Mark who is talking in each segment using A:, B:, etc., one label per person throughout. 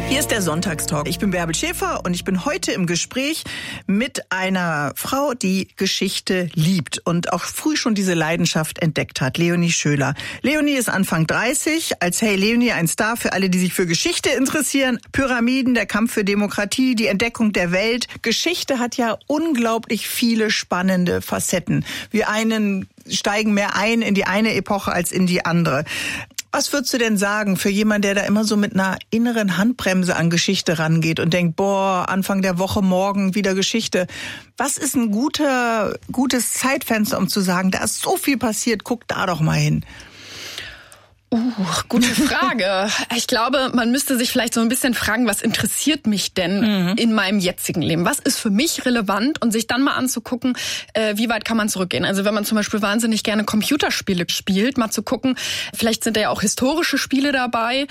A: Hier ist der Sonntagstalk. Ich bin Bärbel Schäfer und ich bin heute im Gespräch mit einer Frau, die Geschichte liebt und auch früh schon diese Leidenschaft entdeckt hat, Leonie Schöler. Leonie ist Anfang 30, als Hey Leonie ein Star für alle, die sich für Geschichte interessieren. Pyramiden, der Kampf für Demokratie, die Entdeckung der Welt. Geschichte hat ja unglaublich viele spannende Facetten. Wir steigen mehr ein in die eine Epoche als in die andere. Was würdest du denn sagen für jemanden, der da immer so mit einer inneren Handbremse an Geschichte rangeht und denkt, Anfang der Woche, morgen wieder Geschichte. Was ist ein gutes Zeitfenster, um zu sagen, da ist so viel passiert, guck da doch mal hin?
B: Gute Frage. Ich glaube, man müsste sich vielleicht so ein bisschen fragen, was interessiert mich denn in meinem jetzigen Leben? Was ist für mich relevant? Und sich dann mal anzugucken, wie weit kann man zurückgehen? Also wenn man zum Beispiel wahnsinnig gerne Computerspiele spielt, mal zu gucken, vielleicht sind da ja auch historische Spiele dabei.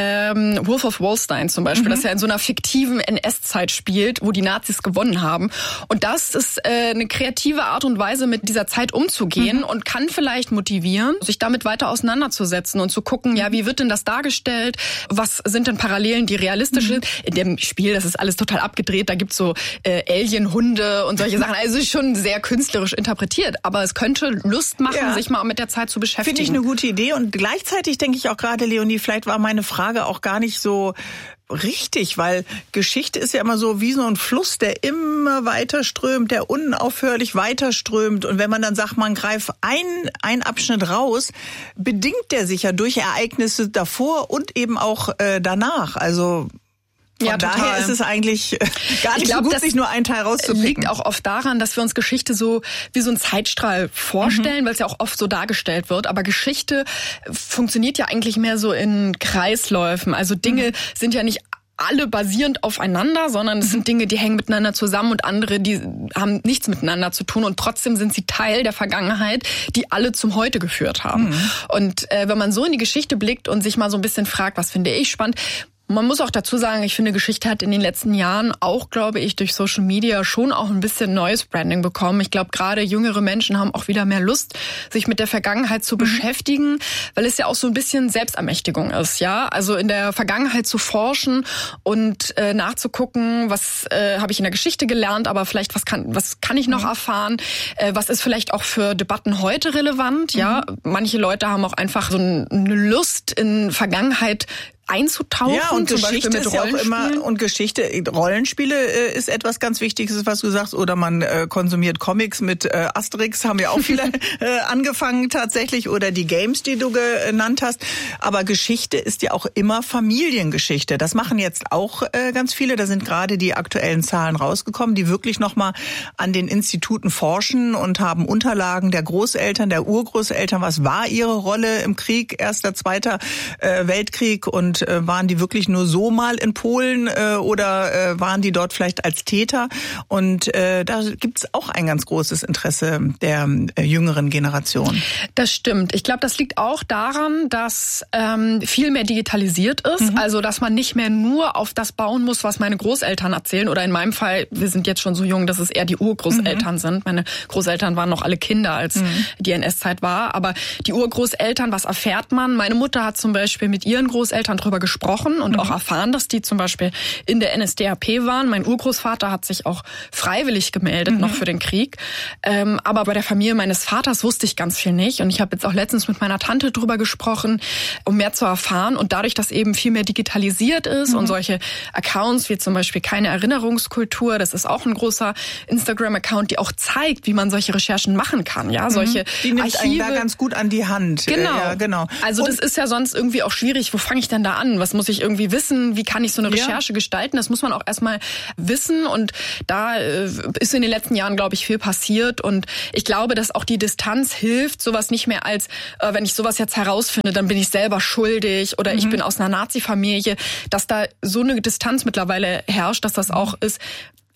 B: Wolf of Wall Street zum Beispiel, das ja in so einer fiktiven NS-Zeit spielt, wo die Nazis gewonnen haben. Und das ist eine kreative Art und Weise, mit dieser Zeit umzugehen und kann vielleicht motivieren, sich damit weiter auseinanderzusetzen und zu gucken, ja, wie wird denn das dargestellt? Was sind denn Parallelen, die realistisch sind? In dem Spiel, das ist alles total abgedreht, da gibt's so Alien-Hunde und solche Sachen. Also schon sehr künstlerisch interpretiert, aber es könnte Lust machen, sich mal mit der Zeit zu beschäftigen.
A: Finde ich eine gute Idee und gleichzeitig denke ich auch gerade, Leonie, vielleicht war meine Frage auch gar nicht so richtig, weil Geschichte ist ja immer so wie so ein Fluss, der immer weiter strömt, der unaufhörlich weiter strömt. Und wenn man dann sagt, man greift einen Abschnitt raus, bedingt der sich ja durch Ereignisse davor und eben auch danach. Also von daher ist es eigentlich gar nicht so gut, sich nur einen Teil rauszupicken.
B: Das liegt auch oft daran, dass wir uns Geschichte so wie so einen Zeitstrahl vorstellen, weil es ja auch oft so dargestellt wird. Aber Geschichte funktioniert ja eigentlich mehr so in Kreisläufen. Also Dinge sind ja nicht alle basierend aufeinander, sondern es sind Dinge, die hängen miteinander zusammen und andere, die haben nichts miteinander zu tun und trotzdem sind sie Teil der Vergangenheit, die alle zum Heute geführt haben. Und wenn man so in die Geschichte blickt und sich mal so ein bisschen fragt, was finde ich spannend, man muss auch dazu sagen, ich finde, Geschichte hat in den letzten Jahren auch, glaube ich, durch Social Media schon auch ein bisschen neues Branding bekommen. Ich glaube, gerade jüngere Menschen haben auch wieder mehr Lust, sich mit der Vergangenheit zu beschäftigen, weil es ja auch so ein bisschen Selbstermächtigung ist, ja. Also in der Vergangenheit zu forschen und nachzugucken, was habe ich in der Geschichte gelernt, aber vielleicht was kann ich noch erfahren? Was ist vielleicht auch für Debatten heute relevant? Ja, manche Leute haben auch einfach so eine Lust in Vergangenheit einzutauchen.
A: Ja, und
B: zum
A: Geschichte
B: Beispiel mit
A: ist ja auch immer, und Rollenspiele ist etwas ganz Wichtiges, was du sagst, oder man konsumiert Comics mit Asterix, haben ja auch viele angefangen tatsächlich, oder die Games, die du genannt hast. Aber Geschichte ist ja auch immer Familiengeschichte. Das machen jetzt auch ganz viele. Da sind gerade die aktuellen Zahlen rausgekommen, die wirklich nochmal an den Instituten forschen und haben Unterlagen der Großeltern, der Urgroßeltern. Was war ihre Rolle im Krieg, Erster, Zweiter Weltkrieg, und waren die wirklich nur so mal in Polen oder waren die dort vielleicht als Täter? Und da gibt's auch ein ganz großes Interesse der jüngeren Generation.
B: Das stimmt. Ich glaube, das liegt auch daran, dass viel mehr digitalisiert ist. Also, dass man nicht mehr nur auf das bauen muss, was meine Großeltern erzählen. Oder in meinem Fall, wir sind jetzt schon so jung, dass es eher die Urgroßeltern sind. Meine Großeltern waren noch alle Kinder, als die NS-Zeit war. Aber die Urgroßeltern, was erfährt man? Meine Mutter hat zum Beispiel mit ihren Großeltern drüber gesprochen und auch erfahren, dass die zum Beispiel in der NSDAP waren. Mein Urgroßvater hat sich auch freiwillig gemeldet, noch für den Krieg. Aber bei der Familie meines Vaters wusste ich ganz viel nicht. Und ich habe jetzt auch letztens mit meiner Tante drüber gesprochen, um mehr zu erfahren. Und dadurch, dass eben viel mehr digitalisiert ist und solche Accounts wie zum Beispiel Keine Erinnerungskultur, das ist auch ein großer Instagram-Account, die auch zeigt, wie man solche Recherchen machen kann. Ja, solche
A: die nimmt
B: Archive.
A: einen da ganz gut an die Hand.
B: Genau.
A: Ja, genau.
B: Also das ist ja sonst irgendwie auch schwierig. Wo fange ich denn da an? Was muss ich irgendwie wissen? Wie kann ich so eine Recherche gestalten? Das muss man auch erstmal wissen. Und da ist in den letzten Jahren, glaube ich, viel passiert. Und ich glaube, dass auch die Distanz hilft, sowas nicht mehr als, wenn ich sowas jetzt herausfinde, dann bin ich selber schuldig oder ich bin aus einer Nazi-Familie, dass da so eine Distanz mittlerweile herrscht, dass das auch ist,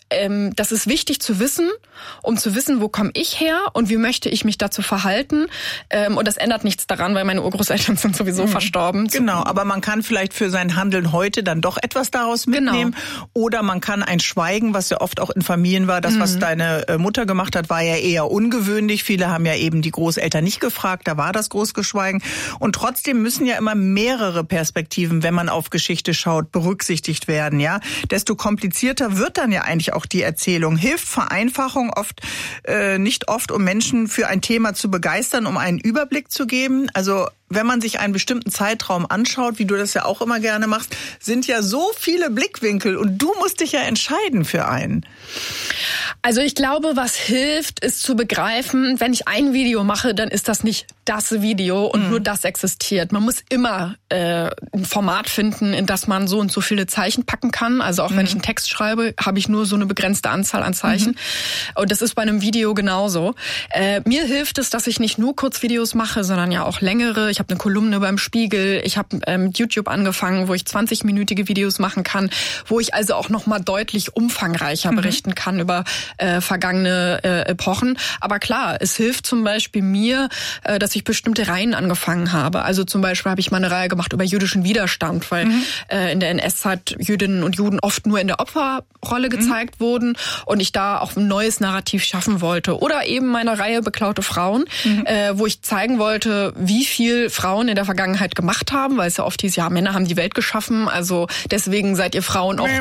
B: das ist wichtig zu wissen, um zu wissen, wo komme ich her und wie möchte ich mich dazu verhalten. Und das ändert nichts daran, weil meine Urgroßeltern sind sowieso verstorben.
A: Genau, aber man kann vielleicht für sein Handeln heute dann doch etwas daraus mitnehmen. Genau. Oder man kann ein Schweigen, was ja oft auch in Familien war. Das, was deine Mutter gemacht hat, war ja eher ungewöhnlich. Viele haben ja eben die Großeltern nicht gefragt, da war das Großgeschweigen. Und trotzdem müssen ja immer mehrere Perspektiven, wenn man auf Geschichte schaut, berücksichtigt werden. Ja, desto komplizierter wird dann ja eigentlich auch die Erzählung. Hilft Vereinfachung nicht oft, um Menschen für ein Thema zu begeistern, um einen Überblick zu geben? Also wenn man sich einen bestimmten Zeitraum anschaut, wie du das ja auch immer gerne machst, sind ja so viele Blickwinkel und du musst dich ja entscheiden für einen.
B: Also ich glaube, was hilft, ist zu begreifen, wenn ich ein Video mache, dann ist das nicht das Video und nur das existiert. Man muss immer ein Format finden, in das man so und so viele Zeichen packen kann. Also auch wenn ich einen Text schreibe, habe ich nur so eine begrenzte Anzahl an Zeichen. Und das ist bei einem Video genauso. Mir hilft es, dass ich nicht nur Kurzvideos mache, sondern ja auch längere. Ich habe eine Kolumne beim Spiegel. Ich habe mit YouTube angefangen, wo ich 20-minütige Videos machen kann, wo ich also auch noch mal deutlich umfangreicher berichten kann über vergangene Epochen. Aber klar, es hilft zum Beispiel mir, dass ich bestimmte Reihen angefangen habe. Also zum Beispiel habe ich mal eine Reihe gemacht über jüdischen Widerstand, weil in der NS-Zeit Jüdinnen und Juden oft nur in der Opferrolle gezeigt wurden und ich da auch ein neues Narrativ schaffen wollte. Oder eben meine Reihe Beklaute Frauen, wo ich zeigen wollte, wie viel Frauen in der Vergangenheit gemacht haben, weil es ja oft hieß, ja, Männer haben die Welt geschaffen, also deswegen seid ihr Frauen auch...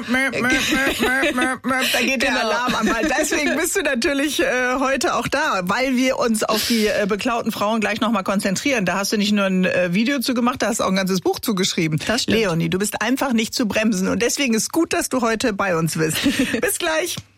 A: Da geht der Alarm an. Deswegen bist du natürlich heute auch da, weil wir uns auf die beklauten Frauen gleich nochmal konzentrieren. Da hast du nicht nur ein Video zu gemacht, da hast du auch ein ganzes Buch zugeschrieben.
B: Das stimmt.
A: Leonie, du bist einfach nicht zu bremsen und deswegen ist gut, dass du heute bei uns bist. Bis gleich.